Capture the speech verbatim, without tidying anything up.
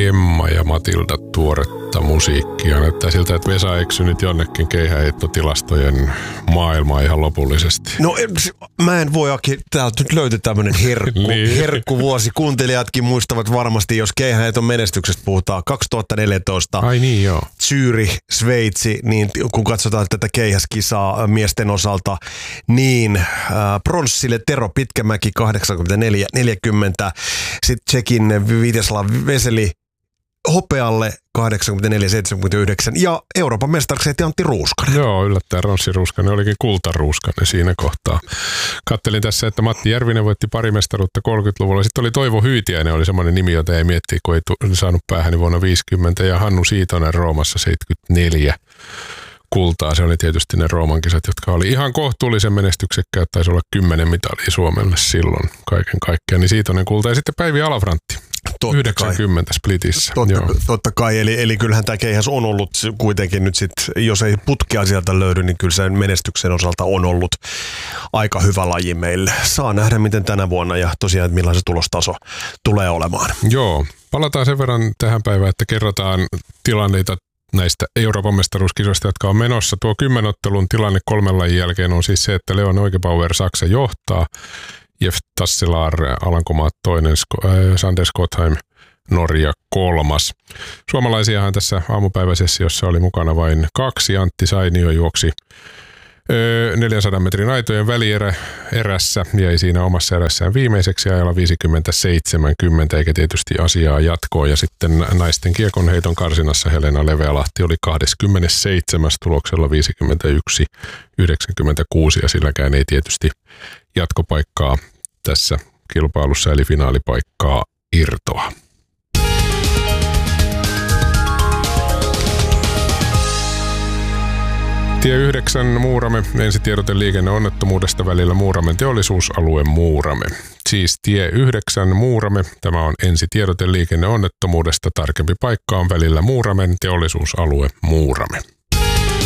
Emma ja Matilda tuoretta musiikkia. Näyttää siltä, että Vesa eksy nyt jonnekin keihäheittotilastojen maailmaa ihan lopullisesti. No mä en voi, Aki, täältä nyt löytyy tämmönen herkku, niin. herkkuvuosi. Kuuntelijatkin muistavat varmasti, jos keihäheiton menestyksestä puhutaan. kaksituhattaneljätoista Ai niin, joo. Zürich, Sveitsi, niin kun katsotaan tätä keihäskisaa miesten osalta, niin äh, pronssille Tero Pitkämäki kahdeksankymmentäneljä neljäkymmentä, sitten Tšekin Viteslav Veseli hopealle kahdeksankymmentäneljä seitsemänkymmentäyhdeksän ja Euroopan mestariksi Antti Ruuskanen. Joo, yllättäen Ronssi Ruuskanen olikin kultaruuskanen siinä kohtaa. Kattelin tässä, että Matti Järvinen voitti pari mestaruutta kolmekymmentäluvulla. Sitten oli Toivo Hyytiäinen, oli semmoinen nimi, jota ei miettiä, kun ei saanut päähän vuonna viisikymmentä. Ja Hannu Siitonen Roomassa seitsemänkymmentäneljä kultaa. Se oli tietysti ne Rooman kisat, jotka oli ihan kohtuullisen menestyksekkäät. Taisi olla kymmenen mitalia Suomelle silloin kaiken kaikkiaan. Niin Siitonen kulta ja sitten Päivi Alafrantti. Totta yhdeksänkymmentä kai. Splitissä. Totta, totta kai, eli, eli kyllähän tämä keihäs on ollut kuitenkin nyt sit, jos ei putkea sieltä löydy, niin kyllä sen menestyksen osalta on ollut aika hyvä laji meille. Saa nähdä, miten tänä vuonna ja tosiaan, että millainen se tulostaso tulee olemaan. Joo, palataan sen verran tähän päivään, että kerrotaan tilanneita näistä Euroopan mestaruuskisoista, jotka on menossa. Tuo kymmenottelun tilanne kolmen lajin jälkeen on siis se, että Leon Neugebauer Saksa johtaa, Jeff Tasselaar Alankomaat toinen, Sander Skotheim Norja kolmas. Suomalaisiahan tässä aamupäiväsessiossa oli mukana vain kaksi. Antti Sainio juoksi neljänsadan metrin aitojen välierä erässä, jäi siinä omassa erässään viimeiseksi ajalla viisikymmentä seitsemänkymmentä, eikä tietysti asiaa jatkoa. Ja sitten naisten kiekonheiton karsinassa Helena Levealahti oli kaksikymmentäseitsemän tuloksella viisikymmentäyksi yhdeksänkymmentäkuusi, ja silläkään ei tietysti jatkopaikkaa tässä kilpailussa eli finaalipaikkaa irtoa. Tie yhdeksän Muurame, ensitiedote liikenneonnettomuudesta välillä Muuramen teollisuusalue Muurame. Siis tie yhdeksän Muurame, tämä on ensitiedote liikenneonnettomuudesta, tarkempi paikka on välillä Muuramen teollisuusalue Muurame.